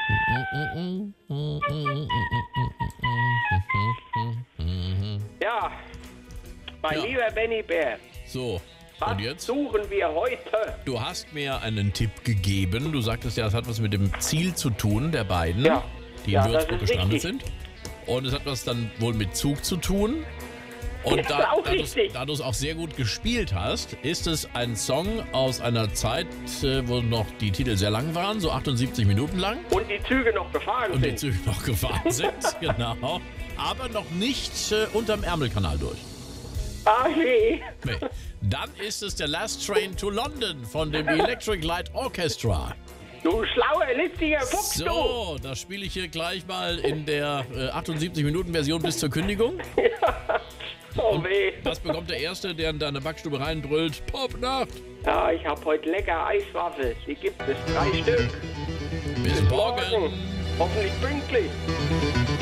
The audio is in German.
Ja, mein lieber Benny Bär, So, was und jetzt? suchen wir heute? Du hast mir einen Tipp gegeben. Du sagtest ja, es hat was mit dem Ziel zu tun, der beiden, Ja. die Ja, in das Würzburg ist gestrandet richtig. sind. Und es hat was dann wohl mit Zug zu tun. Und Das ist auch richtig. da du es auch sehr gut gespielt hast, ist es ein Song aus einer Zeit, wo noch die Titel sehr lang waren, so 78 Minuten lang. Und die Züge noch gefahren Und die sind. Züge noch gefahren sind, genau. Aber noch nicht unterm Ärmelkanal durch. Ach nee. Nee. Dann ist es der Last Train to London von dem Electric Light Orchestra. Du schlauer, listiger Fuchs, du. So, das spiele ich hier gleich mal in der 78-Minuten-Version bis zur Kündigung. Oh weh. Das bekommt der Erste, der in deine Backstube reinbrüllt. Popnacht! Ja, ich hab heute lecker Eiswaffel. Die gibt es 3 Stück. Bis morgen! Hoffentlich pünktlich.